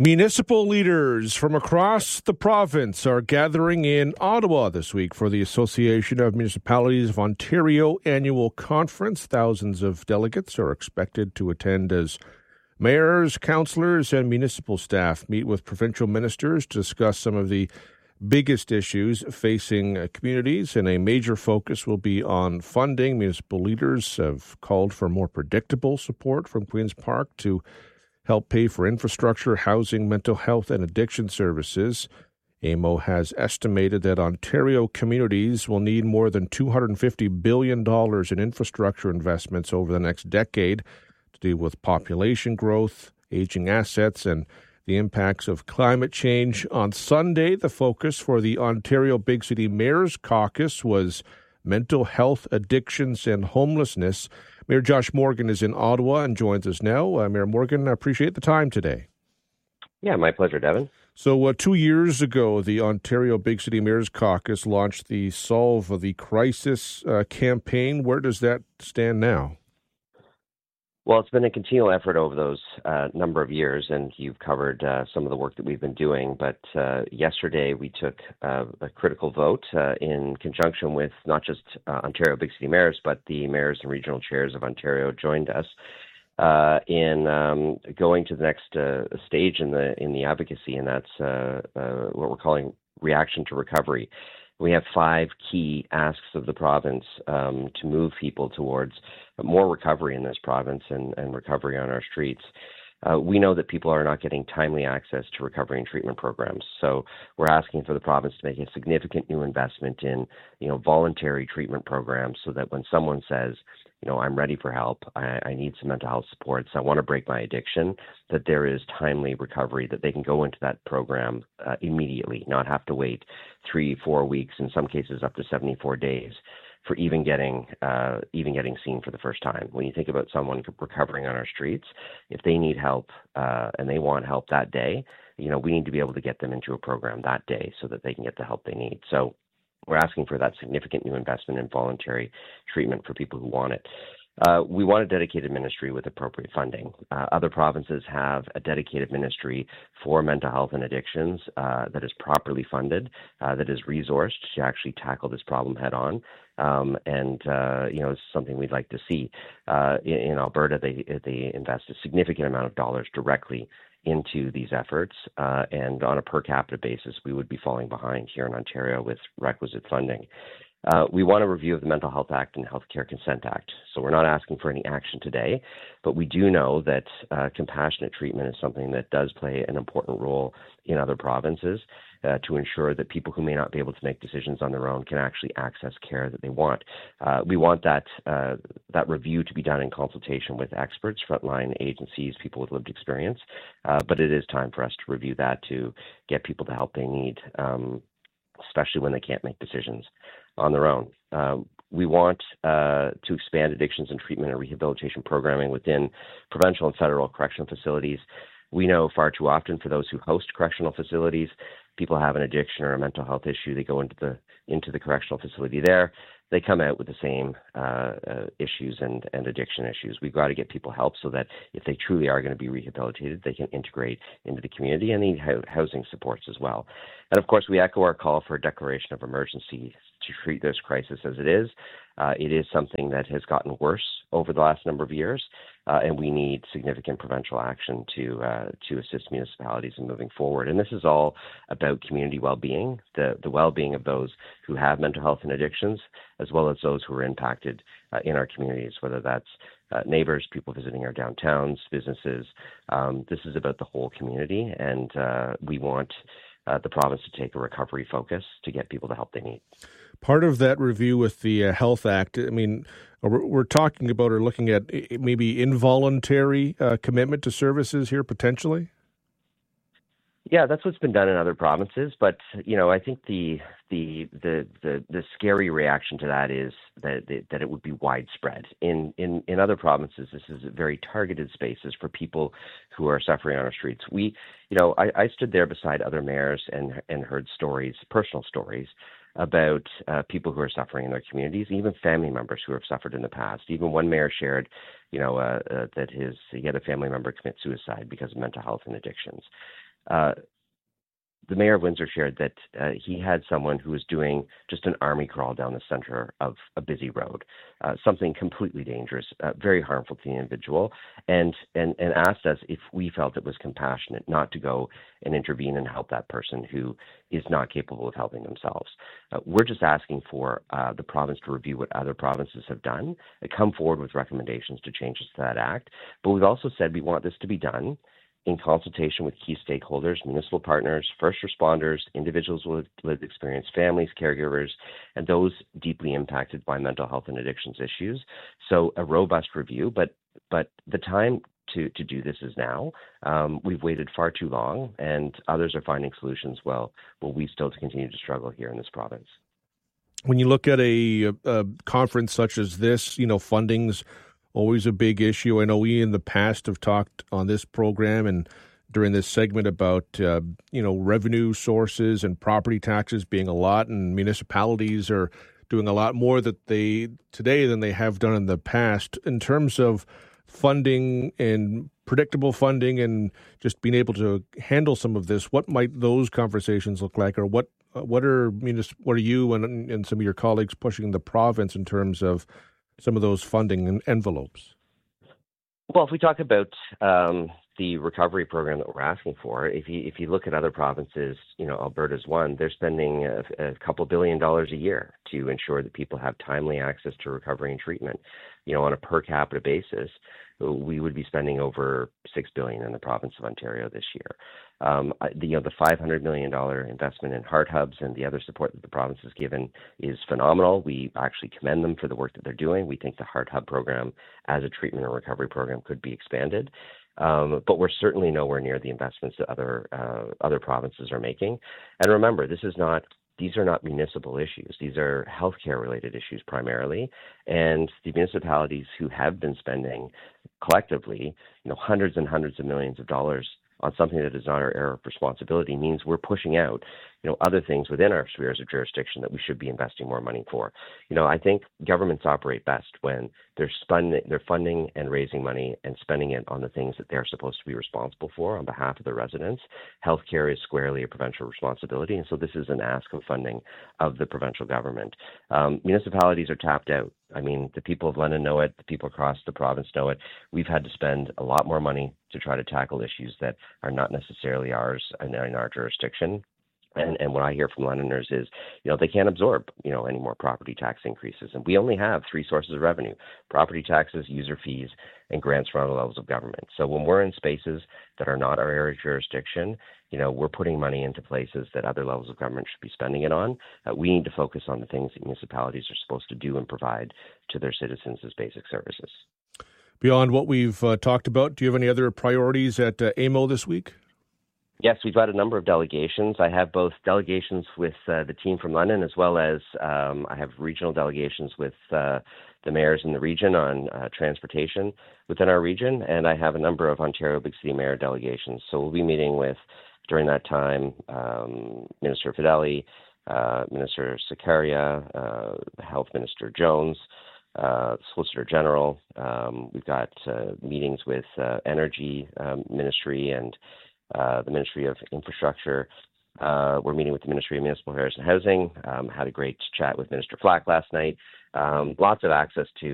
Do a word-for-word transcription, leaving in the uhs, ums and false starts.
Municipal leaders from across the province are gathering in Ottawa this week for the Association of Municipalities of Ontario annual conference. Thousands of delegates are expected to attend as mayors, councillors, and municipal staff meet with provincial ministers to discuss some of the biggest issues facing communities, and a major focus will be on funding. Municipal leaders have called for more predictable support from Queen's Park to help pay for infrastructure, housing, mental health, and addiction services. A M O has estimated that Ontario communities will need more than two hundred fifty billion dollars in infrastructure investments over the next decade to deal with population growth, aging assets, and the impacts of climate change. On Sunday, the focus for the Ontario Big City Mayors Caucus was mental health, addictions, and homelessness. Mayor Josh Morgan is in Ottawa and joins us now. Uh, Mayor Morgan, I appreciate the time today. Yeah, my pleasure, Devin. So uh, two years ago, the Ontario Big City Mayors Caucus launched the Solve the Crisis uh, campaign. Where does that stand now? Well, it's been a continual effort over those uh, number of years, and you've covered uh, some of the work that we've been doing. But uh, yesterday, we took uh, a critical vote uh, in conjunction with not just uh, Ontario Big City Mayors, but the mayors and regional chairs of Ontario joined us uh, in um, going to the next uh, stage in the in the advocacy, and that's uh, uh, what we're calling reaction to recovery. We have five key asks of the province um, to move people towards more recovery in this province and, and recovery on our streets. Uh, we know that people are not getting timely access to recovery and treatment programs. So we're asking for the province to make a significant new investment in, you know, voluntary treatment programs so that when someone says, you know, I'm ready for help, I, I need some mental health supports, I want to break my addiction, that there is timely recovery, that they can go into that program uh, immediately, not have to wait three, four weeks, in some cases up to seventy-four days for even getting uh, even getting seen for the first time. When you think about someone recovering on our streets, if they need help uh, and they want help that day, you know, we need to be able to get them into a program that day so that they can get the help they need. So we're asking for that significant new investment in voluntary treatment for people who want it. Uh, we want a dedicated ministry with appropriate funding. Uh, other provinces have a dedicated ministry for mental health and addictions uh, that is properly funded, uh, that is resourced to actually tackle this problem head on. Um, and, uh, you know, it's something we'd like to see. Uh, in, in Alberta, they, they invest a significant amount of dollars directly into these efforts, uh, and on a per capita basis, we would be falling behind here in Ontario with requisite funding. Uh, we want a review of the Mental Health Act and Healthcare Consent Act. So we're not asking for any action today, but we do know that uh, compassionate treatment is something that does play an important role in other provinces uh, to ensure that people who may not be able to make decisions on their own can actually access care that they want. Uh, we want that uh, that review to be done in consultation with experts, frontline agencies, people with lived experience, uh, but it is time for us to review that to get people the help they need, um, especially when they can't make decisions on their own. Um, we want uh, to expand addictions and treatment and rehabilitation programming within provincial and federal correctional facilities. We know far too often for those who host correctional facilities, people have an addiction or a mental health issue. They go into the into the correctional facility there. They come out with the same uh, uh, issues and, and addiction issues. We've got to get people help so that if they truly are going to be rehabilitated, they can integrate into the community and need housing supports as well. And of course, we echo our call for a declaration of emergency to treat this crisis as it is. Uh, it is something that has gotten worse over the last number of years, uh, and we need significant provincial action to uh, to assist municipalities in moving forward. And this is all about community well-being, the, the well-being of those who have mental health and addictions, as well as those who are impacted uh, in our communities, whether that's uh, neighbors, people visiting our downtowns, businesses. Um, this is about the whole community, and uh, we want uh, the province to take a recovery focus to get people the help they need. Part of that review with the uh, Health Act, I mean, we're, we're talking about or looking at maybe involuntary uh, commitment to services here potentially? Yeah, that's what's been done in other provinces, but you know, I think the the the the, the scary reaction to that is that that it would be widespread. In in in other provinces, this is very targeted spaces for people who are suffering on our streets. We, you know, I, I stood there beside other mayors and and heard stories, personal stories, about uh, people who are suffering in their communities, even family members who have suffered in the past. Even one mayor shared, you know, uh, uh, that his he had a family member commit suicide because of mental health and addictions. uh, the mayor of Windsor shared that uh, he had someone who was doing just an army crawl down the center of a busy road, uh, something completely dangerous, uh, very harmful to the individual, and, and and asked us if we felt it was compassionate not to go and intervene and help that person who is not capable of helping themselves. Uh, we're just asking for uh, the province to review what other provinces have done, and come forward with recommendations to changes to that act. But we've also said we want this to be done in consultation with key stakeholders, municipal partners, first responders, individuals with lived experience, families, caregivers, and those deeply impacted by mental health and addictions issues. So a robust review, but but the time to, to do this is now. Um, we've waited far too long, and others are finding solutions. Well, well, we still continue to struggle here in this province. When you look at a, a conference such as this, you know, funding's always a big issue. I know we in the past have talked on this program and during this segment about, uh, you know, revenue sources and property taxes being a lot, and municipalities are doing a lot more that they today than they have done in the past in terms of funding and predictable funding and just being able to handle some of this. What might those conversations look like, or what what are municip- what are you and, and some of your colleagues pushing the province in terms of some of those funding envelopes? Well, if we talk about um, the recovery program that we're asking for, if you if you look at other provinces, you know, Alberta's one, they're spending a, a couple billion dollars a year to ensure that people have timely access to recovery and treatment. You know, on a per capita basis, we would be spending over six billion dollars in the province of Ontario this year. Um, the, you know, the five hundred million dollars investment in heart hubs and the other support that the province has given is phenomenal. We actually commend them for the work that they're doing. We think the heart hub program as a treatment and recovery program could be expanded. Um, but we're certainly nowhere near the investments that other uh, other provinces are making. And remember, this is not these are not municipal issues. These are healthcare related issues primarily. And the municipalities who have been spending collectively, you know, hundreds and hundreds of millions of dollars on something that is not our area of responsibility means we're pushing out, you know, other things within our spheres of jurisdiction that we should be investing more money for. You know, I think governments operate best when they're spun, they're funding and raising money and spending it on the things that they're supposed to be responsible for on behalf of the residents. Healthcare is squarely a provincial responsibility, and so this is an ask of funding of the provincial government. Um, municipalities are tapped out. I mean, the people of London know it. The people across the province know it. We've had to spend a lot more money to try to tackle issues that are not necessarily ours and in our jurisdiction. And, and what I hear from Londoners is, you know, they can't absorb, you know, any more property tax increases. And we only have three sources of revenue: property taxes, user fees, and grants from other levels of government. So when we're in spaces that are not our area of jurisdiction, you know, we're putting money into places that other levels of government should be spending it on. Uh, we need to focus on the things that municipalities are supposed to do and provide to their citizens as basic services. Beyond what we've uh, talked about, do you have any other priorities at uh, A M O this week? Yes, we've got a number of delegations. I have both delegations with uh, the team from London, as well as um, I have regional delegations with uh, the mayors in the region on uh, transportation within our region, and I have a number of Ontario Big City Mayor delegations. So we'll be meeting with, during that time, um, Minister Fedeli, uh, Minister Sakaria, uh, Health Minister Jones, uh, Solicitor General. Um, we've got uh, meetings with uh, Energy um, Ministry and Uh, the Ministry of Infrastructure. Uh, we're meeting with the Ministry of Municipal Affairs and Housing. Um, had a great chat with Minister Flack last night. Um, lots of access to